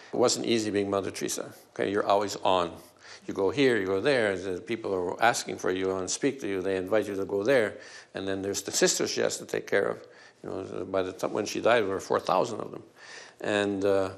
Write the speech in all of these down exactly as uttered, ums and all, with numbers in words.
It wasn't easy being Mother Teresa. Okay, you're always on. You go here, you go there. The people are asking for you, want to speak to you. They invite you to go there, and then there's the sisters she has to take care of. You know, by the time when she died, there were four thousand of them, and uh,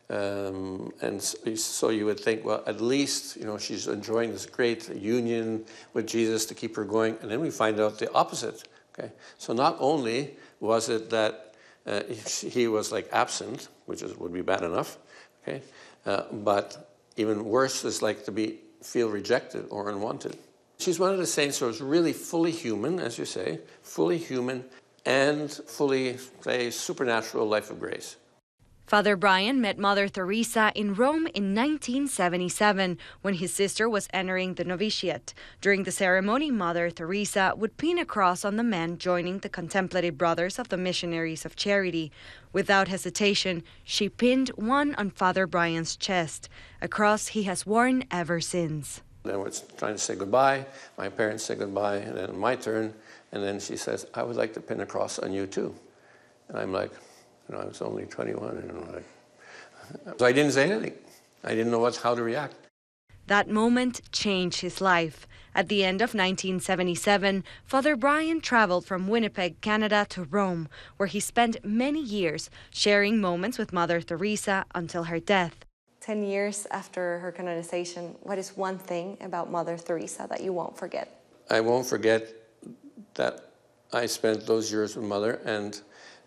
um, and so you would think, well, at least you know she's enjoying this great union with Jesus to keep her going, and then we find out the opposite. Okay, so not only was it that uh, he was like absent, which is would be bad enough, okay, uh, but even worse is like to be feel rejected or unwanted. She's one of the saints who is really fully human, as you say, fully human and fully, say, supernatural life of grace. Father Brian met Mother Teresa in Rome in nineteen seventy-seven when his sister was entering the novitiate. During the ceremony, Mother Teresa would pin a cross on the men joining the Contemplative Brothers of the Missionaries of Charity. Without hesitation, she pinned one on Father Brian's chest, a cross he has worn ever since. I was trying to say goodbye. My parents said goodbye, and then my turn. And then she says, I would like to pin a cross on you too. And I'm like, you know, I was only twenty-one. And I'm like, so I didn't say anything. I didn't know what, how to react. That moment changed his life. At the end of nineteen seventy-seven, Father Brian traveled from Winnipeg, Canada to Rome, where he spent many years sharing moments with Mother Teresa until her death. Ten years after her canonization, what is one thing about Mother Teresa that you won't forget? I won't forget that I spent those years with Mother, and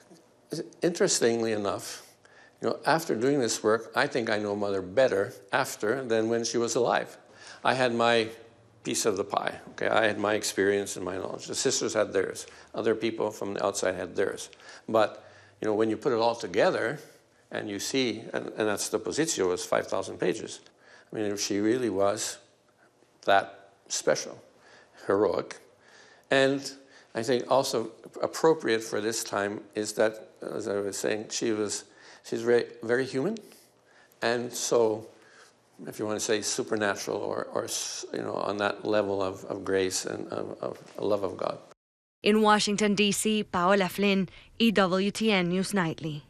interestingly enough, you know, after doing this work, I think I know Mother better after than when she was alive. I had my piece of the pie, okay? I had my experience and my knowledge. The sisters had theirs. Other people from the outside had theirs. But, you know, when you put it all together and you see, and, and that's the Positio, was five thousand pages. I mean, she really was that special, heroic. And I think also appropriate for this time is that, as I was saying, she was, she's very, very human. And so, if you want to say supernatural or, or you know, on that level of, of grace and of, of love of God. In Washington, D C, Paola Flynn, E W T N News Nightly.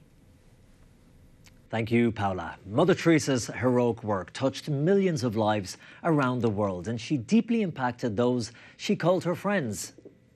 Thank you, Paola. Mother Teresa's heroic work touched millions of lives around the world, and she deeply impacted those she called her friends.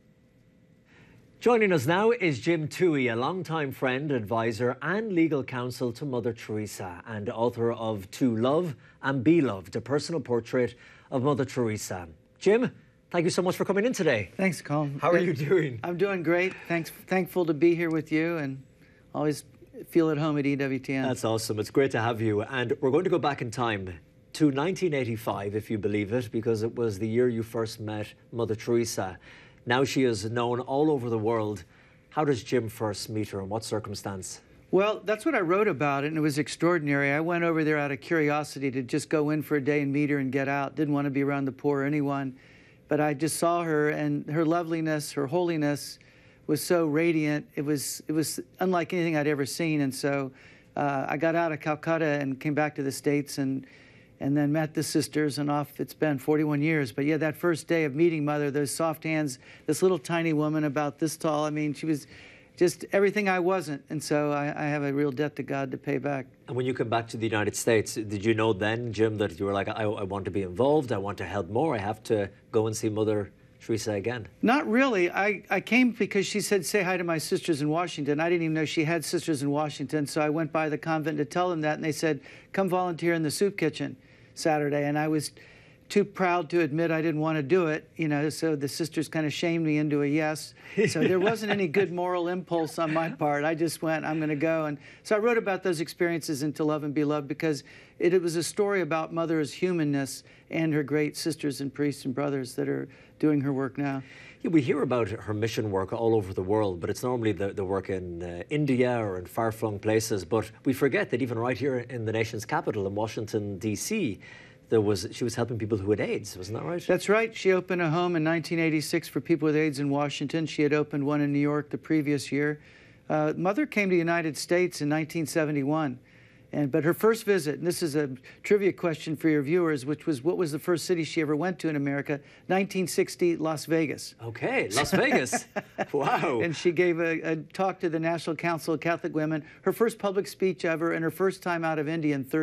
Joining us now is Jim Toohey, a longtime friend, advisor and legal counsel to Mother Teresa and author of To Love and Be Loved, a personal portrait of Mother Teresa. Jim, thank you so much for coming in today. Thanks, Colin. How are you doing? I'm doing great. Thanks. Thankful to be here with you and always feel at home at E W T N. That's awesome. It's great to have you. And we're going to go back in time to nineteen eighty-five, if you believe it, because it was the year you first met Mother Teresa. Now she is known all over the world. How does Jim first meet her, and what circumstance? Well, that's what I wrote about, and it was extraordinary. I went over there out of curiosity to just go in for a day and meet her and get out. Didn't want to be around the poor or anyone. But I just saw her, and her loveliness, her holiness was so radiant. It was, it was unlike anything I'd ever seen. And so uh, I got out of Calcutta and came back to the States and and then met the sisters, and off it's been forty-one years. But yeah, that first day of meeting Mother, those soft hands, this little tiny woman about this tall, I mean, she was just everything I wasn't. And so I, I have a real debt to God to pay back. And when you come back to the United States, did you know then, Jim, that you were like, I, I want to be involved, I want to help more, I have to go and see Mother Teresa again? Not really. I, I came because she said, say hi to my sisters in Washington. I didn't even know she had sisters in Washington. So I went by the convent to tell them that, and they said, come volunteer in the soup kitchen Saturday. And I was too proud to admit I didn't want to do it, you know, so the sisters kind of shamed me into a yes. So there wasn't any good moral impulse on my part. I just went, I'm going to go. And so I wrote about those experiences in To Love and Be Loved because it, it was a story about Mother's humanness and her great sisters and priests and brothers that are doing her work now. Yeah, we hear about her mission work all over the world, but it's normally the, the work in uh, India or in far-flung places. But we forget that even right here in the nation's capital, in Washington, D C, there was, she was helping people who had AIDS, wasn't that right? That's right. She opened a home in nineteen eighty-six for people with AIDS in Washington. She had opened one in New York the previous year. Uh, Mother came to the United States in nineteen seventy-one. And, but her first visit, and this is a trivia question for your viewers, which was, what was the first city she ever went to in America? nineteen sixty, Las Vegas. Okay, Las Vegas. Wow. And she gave a, a talk to the National Council of Catholic Women, her first public speech ever, and her first time out of India in thirty